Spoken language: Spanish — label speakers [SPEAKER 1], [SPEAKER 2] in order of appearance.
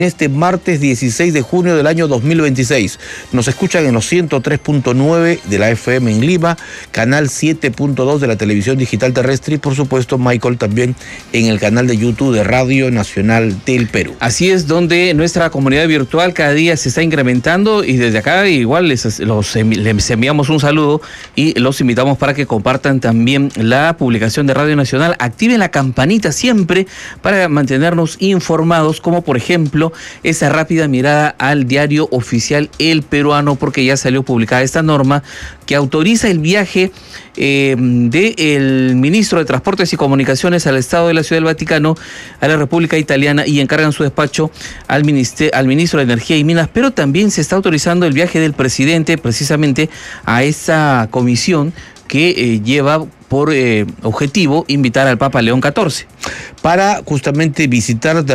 [SPEAKER 1] Este martes 16 de junio del año 2026. Nos escuchan en los 103.9 de la FM en Lima, canal 7.2 de la televisión digital terrestre y por supuesto, Michael, también en el canal de YouTube de Radio Nacional del Perú.
[SPEAKER 2] Así es, donde nuestra comunidad virtual cada día se está incrementando y desde acá igual les enviamos un saludo y los invitamos para que compartan también la publicación de Radio Nacional. Activen la campanita siempre para mantenernos informados, como por ejemplo esa rápida mirada al diario oficial El Peruano, porque ya salió publicada esta norma que autoriza el viaje del ministro de Transportes y Comunicaciones al Estado de la Ciudad del Vaticano, a la República Italiana, y encargan su despacho al ministro de Energía y Minas, pero también se está autorizando el viaje del presidente precisamente a esa comisión que lleva por objetivo invitar al Papa León XIV.
[SPEAKER 1] Para justamente visitar